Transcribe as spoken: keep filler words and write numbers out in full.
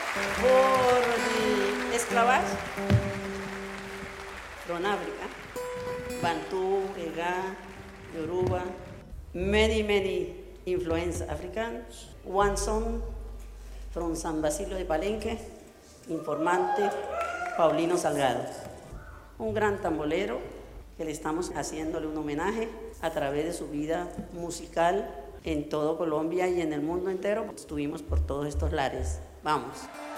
For the esclavage from Africa, Bantu, Ega, Yoruba, many, many influence Africans. One song from San Basilio de Palenque, informante Paulino Salgado. Un gran tambolero que le estamos haciéndole un homenaje a través de su vida musical en todo Colombia y en el mundo entero. Estuvimos por todos estos lares. Vamos.